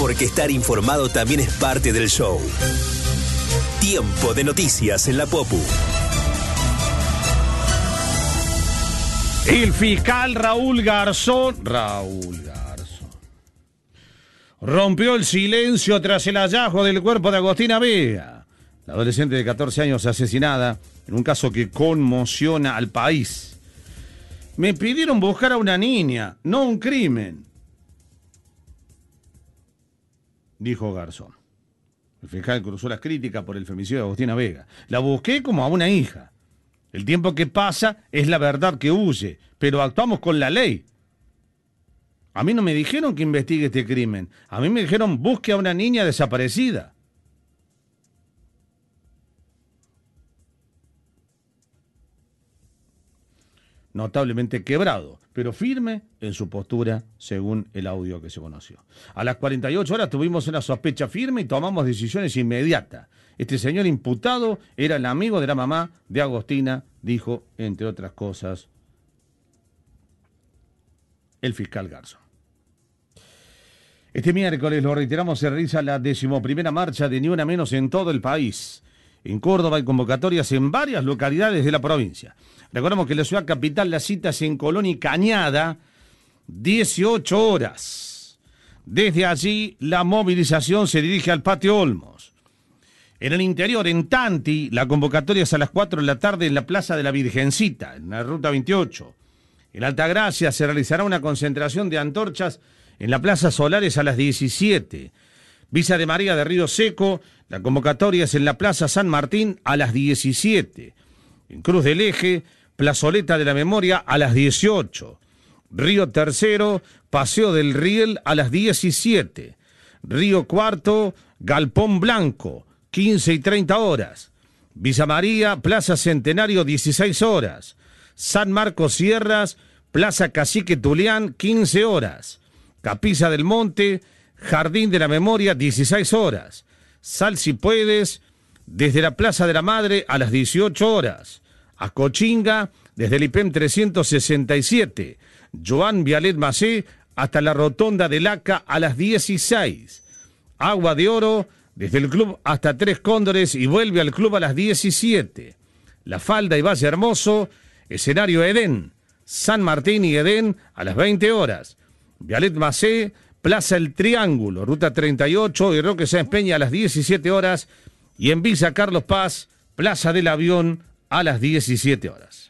porque estar informado también es parte del show. Tiempo de noticias en la Popu. El fiscal Raúl Garzón rompió el silencio tras el hallazgo del cuerpo de Agostina Vega, la adolescente de 14 años asesinada en un caso que conmociona al país. Me pidieron buscar a una niña, no un crimen, dijo Garzón. El fiscal cruzó las críticas por el femicidio de Agostina Vega. La busqué como a una hija. El tiempo que pasa es la verdad que huye, pero actuamos con la ley. A mí no me dijeron que investigue este crimen. A mí me dijeron busque a una niña desaparecida. Notablemente quebrado, pero firme en su postura según el audio que se conoció. A las 48 horas tuvimos una sospecha firme y tomamos decisiones inmediatas. Este señor imputado era el amigo de la mamá de Agostina, dijo, entre otras cosas, el fiscal Garzón. Este miércoles, lo reiteramos, se realiza la 11ª marcha de Ni Una Menos en todo el país. En Córdoba hay convocatorias en varias localidades de la provincia. Recordamos que en la ciudad capital la cita es en Colón y Cañada, 18 horas. Desde allí la movilización se dirige al Patio Olmos. En el interior, en Tanti, la convocatoria es a las 4 de la tarde en la Plaza de la Virgencita, en la Ruta 28. En Altagracia se realizará una concentración de antorchas en la Plaza Solares a las 17. Villa de María de Río Seco, la convocatoria es en la Plaza San Martín a las 17. En Cruz del Eje, Plazoleta de la Memoria a las 18. Río Tercero, Paseo del Riel a las 17. Río Cuarto, Galpón Blanco, 15 y 30 horas. Villa María, Plaza Centenario, 16 horas. San Marcos Sierras, Plaza Cacique Tulián, 15 horas. Capilla del Monte, Jardín de la Memoria, 16 horas. Sal si puedes, desde la Plaza de la Madre a las 18 horas. Acochinga, desde el IPEM 367. Joan Vialet Macé, hasta la Rotonda del Aca a las 16. Agua de Oro, desde el club hasta Tres Cóndores y vuelve al club a las 17. La Falda y Valle Hermoso, escenario Edén. San Martín y Edén a las 20 horas. Vialet Macé, Plaza El Triángulo, Ruta 38 y Roque Sáenz Peña a las 17 horas. Y en Villa Carlos Paz, Plaza del Avión a las 17 horas.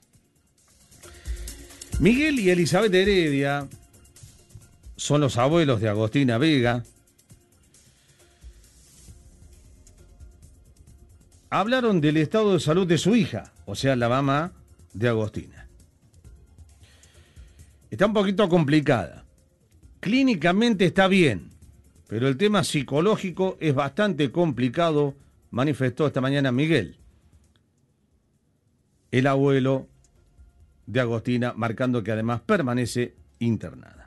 Miguel y Elizabeth Heredia son los abuelos de Agostina Vega. Hablaron del estado de salud de su hija, o sea, la mamá de Agostina. Está un poquito complicada. Clínicamente está bien, pero el tema psicológico es bastante complicado, manifestó esta mañana Miguel, el abuelo de Agostina, marcando que además permanece internada.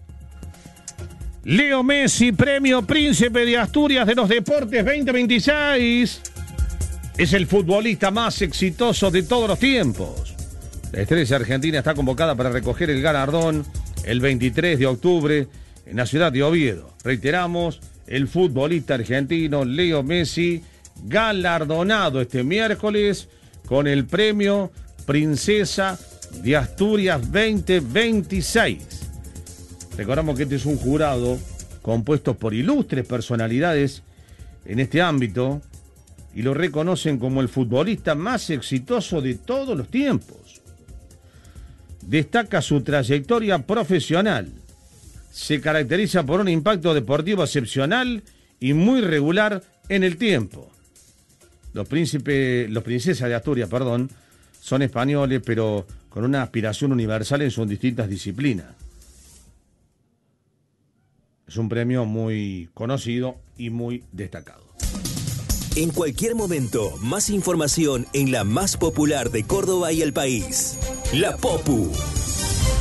Leo Messi, premio Príncipe de Asturias de los Deportes 2026. Es el futbolista más exitoso de todos los tiempos. La estrella argentina está convocada para recoger el galardón el 23 de octubre en la ciudad de Oviedo. Reiteramos, el futbolista argentino Leo Messi, galardonado este miércoles con el premio Princesa de Asturias 2026. Recordamos que este es un jurado compuesto por ilustres personalidades en este ámbito y lo reconocen como el futbolista más exitoso de todos los tiempos. Destaca su trayectoria profesional. Se caracteriza por un impacto deportivo excepcional y muy regular en el tiempo. Los princesas de Asturias, son españoles, pero con una aspiración universal en sus distintas disciplinas. Es un premio muy conocido y muy destacado. En cualquier momento, más información en la más popular de Córdoba y el país. La Popu.